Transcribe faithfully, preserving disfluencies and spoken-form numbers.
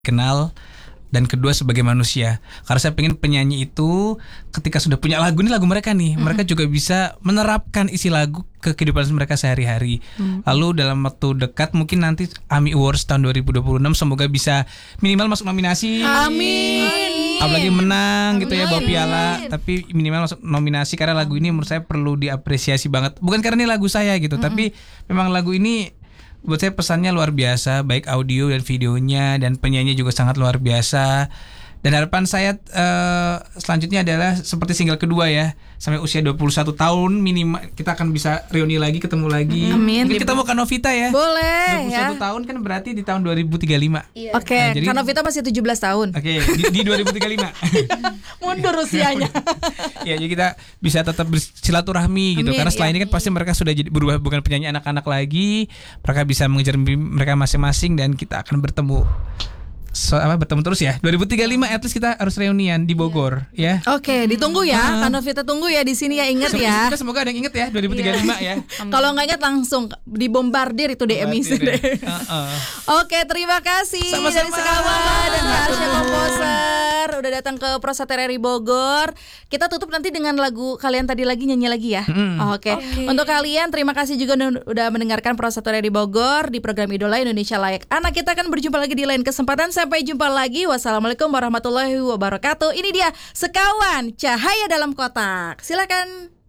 kenal, dan kedua sebagai manusia. Karena saya pengen penyanyi itu ketika sudah punya lagu, ini lagu mereka nih, hmm. mereka juga bisa menerapkan isi lagu ke kehidupan mereka sehari-hari. hmm. Lalu dalam waktu dekat mungkin nanti AMI Awards tahun dua ribu dua puluh enam semoga bisa minimal masuk nominasi. Amin. Apalagi menang Amin. gitu ya, bawa piala. Tapi minimal masuk nominasi karena lagu ini menurut saya perlu diapresiasi banget. Bukan karena ini lagu saya gitu, hmm. tapi memang lagu ini buat saya pesannya luar biasa, baik audio dan videonya, dan penyanyi juga sangat luar biasa. Dan harapan saya uh, selanjutnya adalah seperti single kedua ya, sampai usia dua puluh satu tahun minimal kita akan bisa reuni lagi, ketemu lagi. Amin. Mungkin kita mau Kanovita ya. Boleh dua puluh satu ya. tahun kan berarti di tahun dua ribu tiga puluh lima. Iya. Oke, okay. Nah, Kanovita masih tujuh belas tahun. Oke, okay, di, di dua ribu tiga puluh lima. Mundur usianya. Ya, jadi kita bisa tetap bersilaturahmi gitu. Amin, Karena setelah ya. ini kan pasti mereka sudah jadi berubah, bukan penyanyi anak-anak lagi. Mereka bisa mengejar mimpi mereka masing-masing dan kita akan bertemu. So, apa bertemu terus ya. dua ribu tiga puluh lima at least kita harus reunian di Bogor ya. Oke, okay, ditunggu ya. Uh, Kanovita tunggu ya di sini ya, ingat ya. Kita semoga ada yang ingat ya dua ribu tiga puluh lima ya. Kalau nggak ingat langsung dibombardir itu D M I. Ya. Uh-uh. Oke, terima kasih Sama-sama. dari Sekawan dan Rasya Komposer udah datang ke Prosat R R I Bogor. Kita tutup nanti dengan lagu kalian tadi lagi, nyanyi lagi ya. Hmm. Oh, Oke. Okay. Okay. Untuk kalian terima kasih juga udah mendengarkan Prosat R R I Bogor di program Idola Indonesia Layak Anak. Kita akan berjumpa lagi di lain kesempatan. Sampai jumpa lagi. Wassalamualaikum warahmatullahi wabarakatuh. Ini dia Sekawan Cahaya Dalam Kotak. Silakan.